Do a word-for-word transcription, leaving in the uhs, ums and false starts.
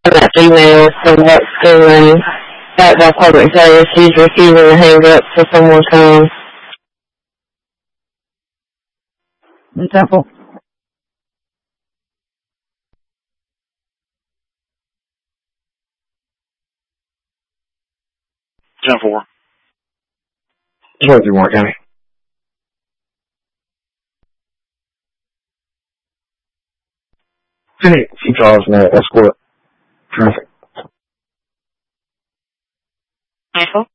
that female from that school and back by public service. She's refusing to hang up till someone comes. In Temple. ten four. twenty-three Warren County. Hey, Chief Charles, man, escort traffic. Michael?